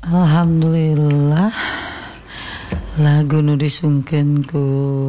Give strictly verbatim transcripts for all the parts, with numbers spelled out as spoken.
Alhamdulillah lagu nu disungkeun ku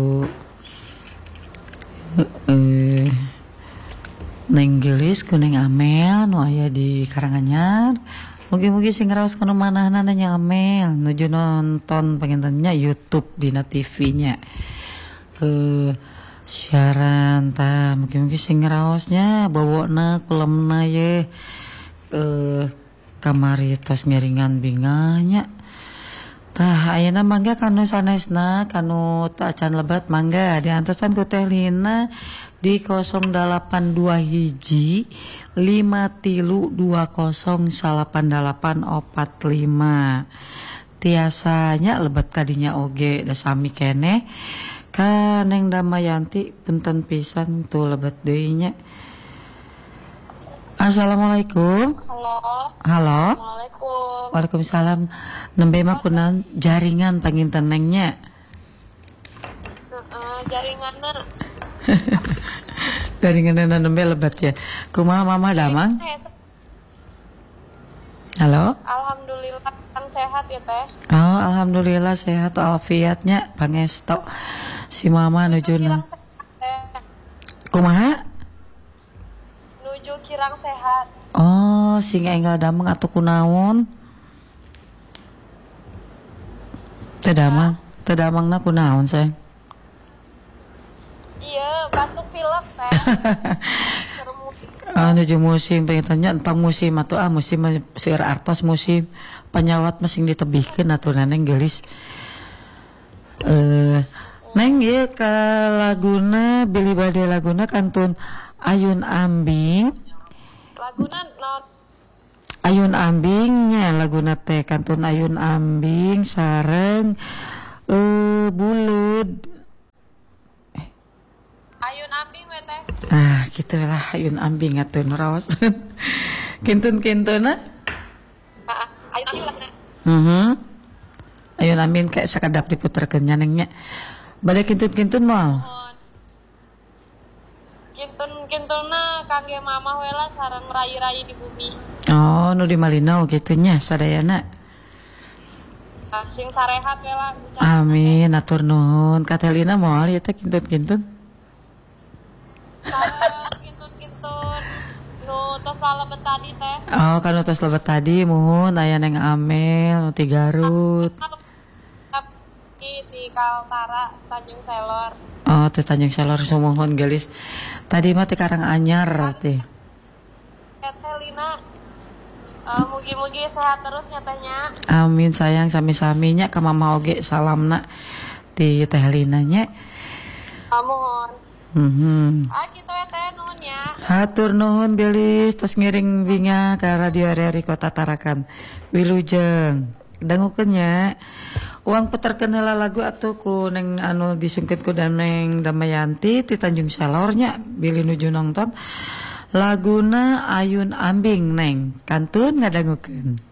eh, Neng Gelis ku Neng Amel nu aya di Karanganyar. Mugi-mugi sing raos kana manahna Neng Amel nuju nonton pengentennya YouTube dina T V-nya. Eh siaran tah mugi-mugi sing raosnya bawona kulemna ye eh kamari tos ngiringan binganya. Tah ayeuna mangga kanu sanesna kanu teu acan lebat mangga diantosan ku Teh Lina di nol delapan dua hiji lima tilu dua nol salapan delapan opat lima. Tiasanya lebat kadinya oge da sami keneh ka Neng Damayanti punten pisan tuh lebat deui nya. Assalamualaikum. Halo. Halo. Assalamualaikum. Waalaikumsalam. Nembe mah kunaon jaringan panginten Nengnya. Heeh, jaringanna. Jaringanna nembe lebat ya. Kumaha Mama Damang? Halo. Alhamdulillah kan sehat ya Teh. Oh, alhamdulillah sehat walafiatnya pangestu. Si Mama nuju na. Kumaha? Nuju kirang sehat. Oh, sing enggal damang atuh kunaon? Teu damang, teu damangna kunaon sayang? Iya, batuk pilek Teh. Ah, nuju musim pengennya entang musim atuh ah musim seueur artos musim panyawat masing ditebihkeun atuh Neng Gelis. Eh, Neng ieu ka laguna Billy Bade laguna kantun Ayun Ambing. Laguna non Ayun Ambingnya laguna teh kantun Ayun Ambing sareng eh buleud. Ayun Ambing we Teh. Ah, gitulah Ayun Ambing atuh nu raoseun. Kintun-kintuna? Heeh, Ayun Ambing laguna. Mhm. Ayun Ambing kayak sakadap diputerkeun nya Nengnya. Bade kintun-kintun moal. Kintun-kintuna kangge mamah we lah sareng rai-rai di bumi. Oh, nu di Malinau kitu nya sadayana. Nah, sing sarehat we lah. Amin, atur nuhun. Katelina moal ieu teh kintun-kintun. Sareng kintun-kintun nu tos lalebet tadi Teh. Oh, kan tos lebet tadi muhun aya Neng Amel nu ti Garut. Di, di Kaltara Tanjung Selor. Oh, teh Tanjung Selor sumuhun gelis. Tadi mah ti Karanganyar teh. Teh Lina, uh, mugi-mugi sehat terus nyatanya. Amin sayang sami-sami nya ka Mama oge salamna ti Teh Lina nya. Uh, mohon. Mhm. Ah gitu ya Teh nuhun ya. Hatur nuhun gelis tos ngiring binga ka Radio R R I Kota Tarakan. Wilujeng. Dangukeun nya. Uang puterkeun heula lagu atuh ku Neng anu disungkeun ku Neng Damayanti ti Tanjung Selor nya bilih nuju nongton. Laguna Ayun Ambing Neng. Kantun ngadangukeun.